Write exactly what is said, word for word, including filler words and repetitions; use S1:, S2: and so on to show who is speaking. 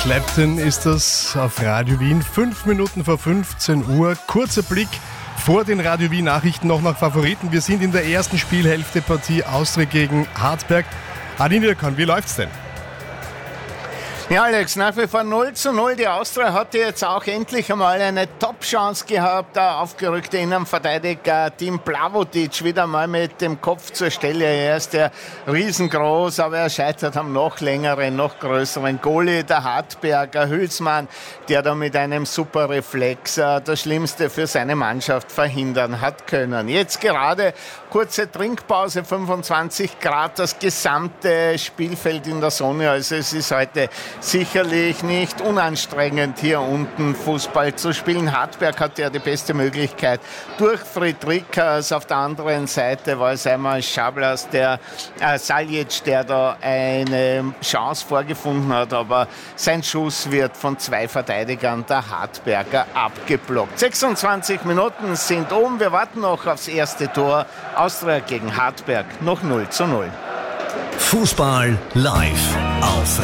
S1: Clapton ist das auf Radio Wien. Fünf Minuten vor fünfzehn Uhr. Kurzer Blick vor den Radio Wien Nachrichten noch nach Favoriten. Wir sind in der ersten Spielhälfte, Partie Austria gegen Hartberg. Adi Niederkorn, wie läuft's denn?
S2: Ja, Alex, nach wie vor null zu null. Die Austria hatte jetzt auch endlich einmal eine Top-Chance gehabt. Der aufgerückte Innenverteidiger Tim Blavotic wieder mal mit dem Kopf zur Stelle. Er ist ja riesengroß, aber er scheitert am noch längeren, noch größeren Goalie, der Hartberger Hülsmann, der da mit einem super Reflex äh, das Schlimmste für seine Mannschaft verhindern hat können. Jetzt gerade kurze Trinkpause, fünfundzwanzig Grad, das gesamte Spielfeld in der Sonne. Also es ist heute sicherlich nicht unanstrengend, hier unten Fußball zu spielen. Hartberg hatte ja die beste Möglichkeit durch Friedrichs. Auf der anderen Seite war es einmal Schablas, der äh, Saljic, der da eine Chance vorgefunden hat, aber sein Schuss wird von zwei Verteidigern der Hartberger abgeblockt. sechsundzwanzig Minuten sind um. Wir warten noch aufs erste Tor. Austria gegen Hartberg noch null zu null.
S3: Fußball live auf